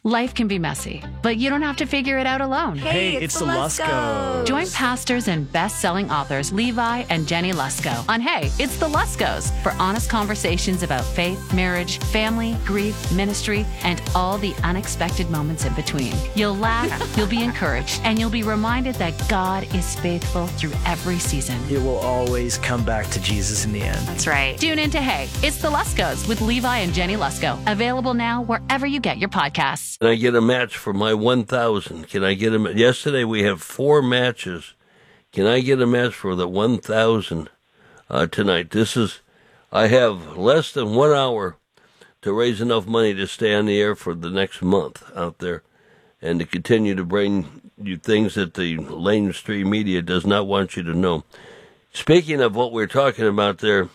Life can be messy, but you don't have to figure it out alone. Hey, it's the Luskos. Join pastors and best-selling authors Levi and Jenny Lusko on Hey, It's the Luskos for honest conversations about faith, marriage, family, grief, ministry, and all the unexpected moments in between. You'll laugh, you'll be encouraged, and you'll be reminded that God is faithful through every season. It will always come back to Jesus in the end. That's right. Tune in to Hey, It's the Luskos with Levi and Jenny Lusko. Available now wherever you get your podcasts. Can I get a match for my 1,000? Can I get a yesterday we have 4 matches. Can I get a match for the 1,000 tonight? I have less than 1 hour to raise enough money to stay on the air for the next month out there and to continue to bring you things that the mainstream media does not want you to know. Speaking of what we're talking about there,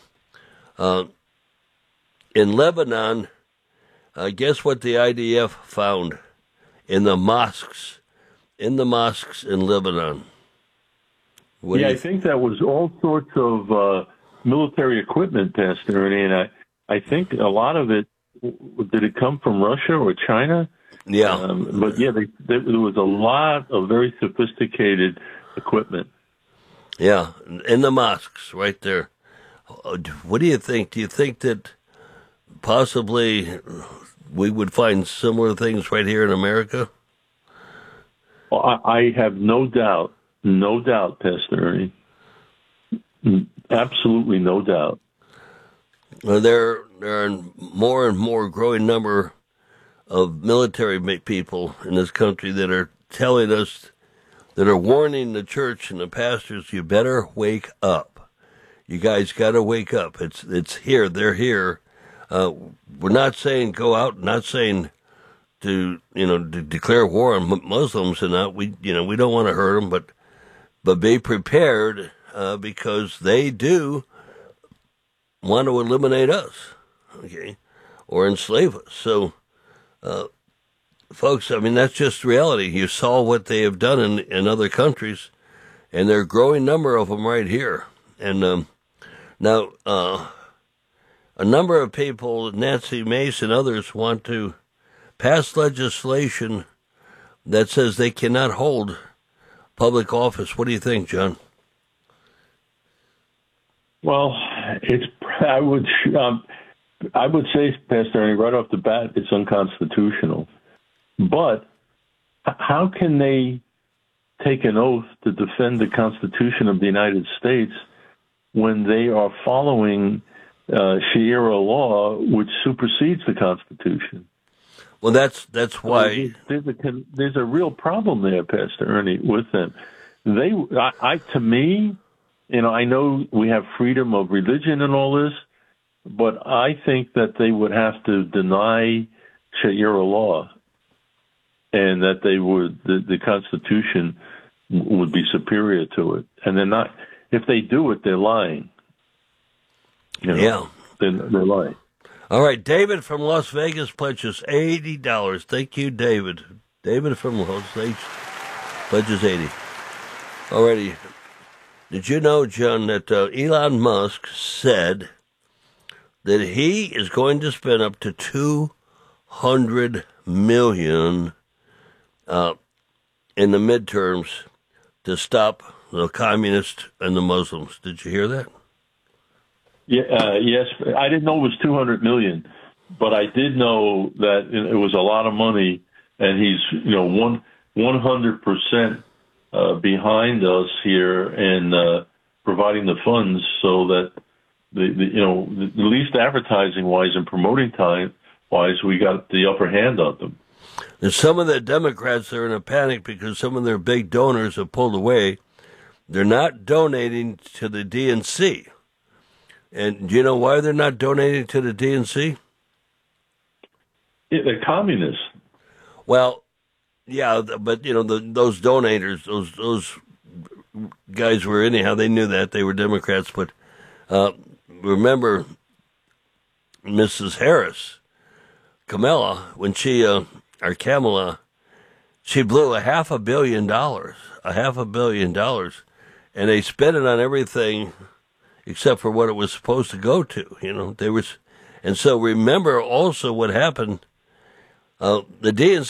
in Lebanon, guess what the IDF found in the mosques in Lebanon? I think that was all sorts of military equipment, Pastor Ernie, and I think a lot of it, did it come from Russia or China? Yeah. But yeah, there was a lot of very sophisticated equipment. Yeah, in the mosques right there. What do you think? Do you think that possibly we would find similar things right here in America? Well, I have no doubt, Pastor Ernie. Absolutely no doubt. There are more and more growing number of military people in this country that are telling us, that are warning the church and the pastors, you better wake up. You guys got to wake up. It's here. They're here. We're not saying go out, not saying to declare war on Muslims and that. We don't want to hurt them, but be prepared because they do want to eliminate us, okay, or enslave us. So, folks, I mean, that's just reality. You saw what they have done in other countries, and there are a growing number of them right here. And now, a number of people, Nancy Mace and others, want to pass legislation that says they cannot hold public office. What do you think, John? Well, I would say, Pastor Ernie, right off the bat, it's unconstitutional. But how can they take an oath to defend the Constitution of the United States when they are following Sharia law, which supersedes the Constitution? Well, that's why there's a real problem there, Pastor Ernie, with them. To me, I know we have freedom of religion and all this, but I think that they would have to deny Sharia law, and that the Constitution would be superior to it, and they're not. If they do it, they're lying. Yeah, they're lying. All right, David from Las Vegas pledges $80. Thank you, David. David from Las Vegas pledges $80. Alrighty. Did you know, John, that Elon Musk said that he is going to spend up to $200 million in the midterms to stop the communists and the Muslims? Did you hear that? Yeah, yes. I didn't know it was $200 million, but I did know that it was a lot of money, and he's 100% behind us here and providing the funds so that the least advertising wise and promoting time wise, we got the upper hand on them. And some of the Democrats are in a panic because some of their big donors have pulled away. They're not donating to the DNC. And do you know why they're not donating to the DNC? Yeah, they're communists. Well, yeah, but those donators, those guys were anyhow. They knew that they were Democrats. But remember, Mrs. Harris, Kamala, when she blew $500 million, and they spent it on everything except for what it was supposed to go to. And so remember also what happened. The DNC